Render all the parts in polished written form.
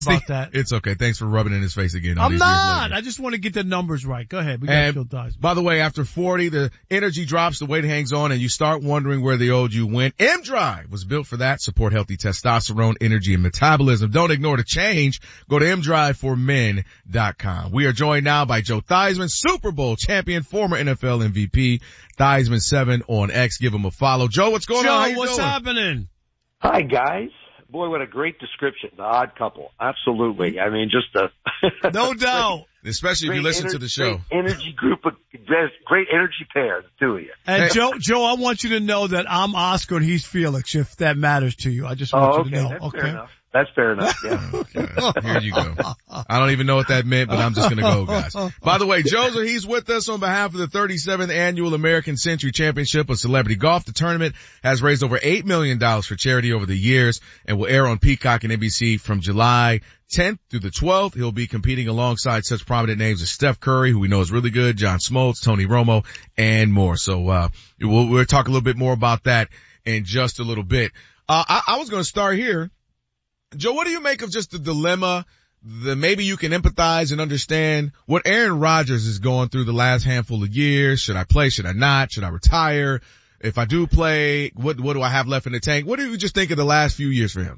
about that. It's okay. Thanks for rubbing it in his face again. I'm not. I just want to get the numbers right. Go ahead. We got Joe Theismann. By the way, after 40, the energy drops, the weight hangs on, and you start wondering where the old you went. M-Drive was built for that. Support healthy testosterone, energy, and metabolism. Don't ignore the change. Go to mdriveformen.com. We are joined now by Joe Theismann, Super Bowl champion, former NFL MVP. Theismann7 on X. Give him a follow. Joe, what's going on? How you what's doing? happening? Hi, guys. Boy, what a great description. The Odd Couple. Absolutely. I mean, just a... No doubt. Especially if you listen to the show. Great energy group of, great energy pair, the two of you. And hey. Joe, I want you to know that I'm Oscar and he's Felix, if that matters to you. I just want you to know. That's fair enough. That's fair enough, yeah. Okay. Here you go. I don't even know what that meant, but I'm just gonna go, guys. By the way, he's with us on behalf of the 37th Annual American Century Championship of Celebrity Golf. The tournament has raised over $8 million for charity over the years and will air on Peacock and NBC from July 10th through the 12th. He'll be competing alongside such prominent names as Steph Curry, who we know is really good, John Smoltz, Tony Romo, and more. So, we'll talk a little bit more about that in just a little bit. I was gonna start here. Joe, what do you make of just the dilemma, maybe you can empathize and understand what Aaron Rodgers is going through the last handful of years? Should I play? Should I not? Should I retire? If I do play, what do I have left in the tank? What do you just think of the last few years for him?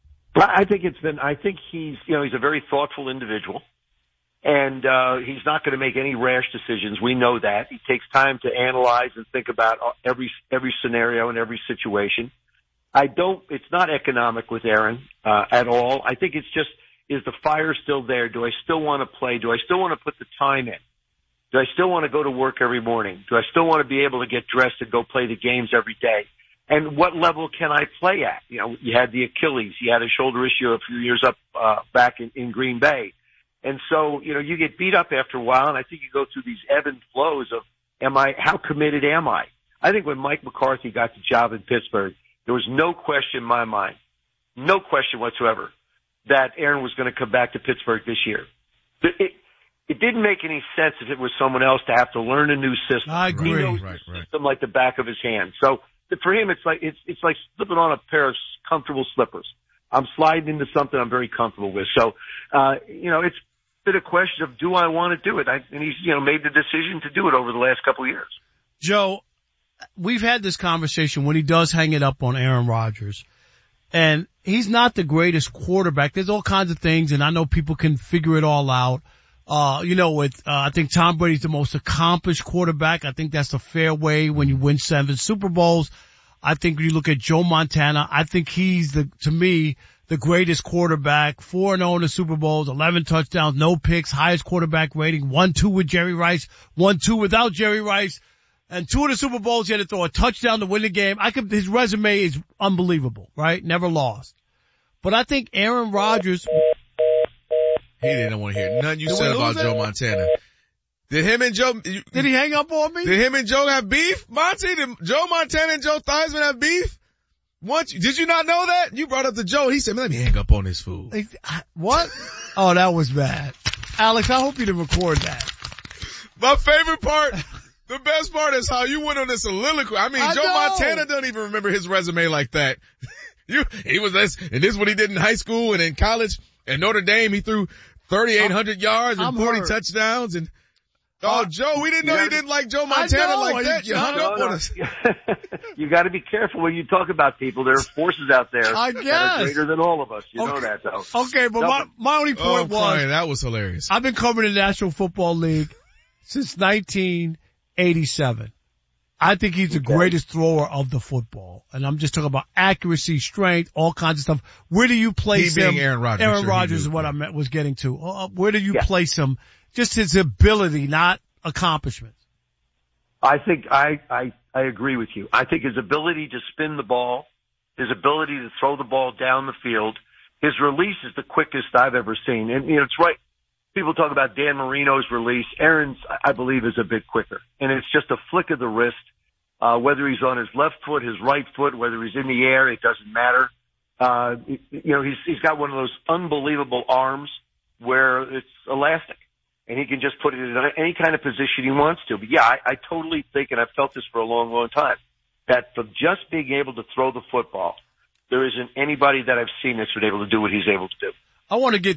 I think he's a very thoughtful individual, and he's not going to make any rash decisions. We know that. He takes time to analyze and think about every scenario and every situation. It's not economic with Aaron, at all. I think it's just, is the fire still there? Do I still want to play? Do I still want to put the time in? Do I still want to go to work every morning? Do I still want to be able to get dressed and go play the games every day? And what level can I play at? You know, you had the Achilles, you had a shoulder issue a few years up, back in Green Bay. And so, you get beat up after a while, and I think you go through these ebb and flows of, how committed am I? I think when Mike McCarthy got the job in Pittsburgh, there was no question in my mind, no question whatsoever, that Aaron was going to come back to Pittsburgh this year. It didn't make any sense if it was someone else to have to learn a new system. I agree. He knows the system like the back of his hand. So for him, it's like slipping on a pair of comfortable slippers. I'm sliding into something I'm very comfortable with. So, it's been a question of, do I want to do it? And he's, made the decision to do it over the last couple of years. Joe, we've had this conversation when he does hang it up on Aaron Rodgers, and he's not the greatest quarterback. There's all kinds of things, and I know people can figure it all out. I think Tom Brady's the most accomplished quarterback. I think that's a fair way when you win 7 Super Bowls. I think when you look at Joe Montana, I think he's to me, the greatest quarterback. 4-0 in the Super Bowls, 11 touchdowns, no picks, highest quarterback rating, 1-2 with Jerry Rice, 1-2 without Jerry Rice. And 2 of the Super Bowls, he had to throw a touchdown to win the game. His resume is unbelievable, right? Never lost. But I think Aaron Rodgers. He didn't want to hear nothing you said about Joe Montana. Did him and Joe? Did he hang up on me? Did him and Joe have beef? Monty, did Joe Montana and Joe Theismann have beef? Did you not know that? You brought up to Joe. He said, let me hang up on this fool. What? Oh, that was bad. Alex, I hope you didn't record that. My favorite part. The best part is how you went on this soliloquy. I mean, Joe Montana doesn't even remember his resume like that. He was this, and this is what he did in high school and in college. At Notre Dame, he threw 3,800 yards and 40 touchdowns. And Joe, we didn't know you didn't like Joe Montana like that. You hung up on us. You got to be careful when you talk about people. There are forces out there that are greater than all of us. You know that, though. Okay, but my only point was, that was hilarious. I've been covering the National Football League since 1987. I think he's the greatest thrower of the football. And I'm just talking about accuracy, strength, all kinds of stuff. Where do you place him? Aaron Rodgers. Aaron Rodgers is what I was getting to. Where do you place him? Just his ability, not accomplishments. I think I agree with you. I think his ability to spin the ball, his ability to throw the ball down the field, his release is the quickest I've ever seen. And, it's right. People talk about Dan Marino's release. Aaron's, I believe, is a bit quicker. And it's just a flick of the wrist. Whether he's on his left foot, his right foot, whether he's in the air, it doesn't matter. He's got one of those unbelievable arms where it's elastic. And he can just put it in any kind of position he wants to. But, yeah, I totally think, and I've felt this for a long, long time, that for just being able to throw the football, there isn't anybody that I've seen that's been able to do what he's able to do. I want to get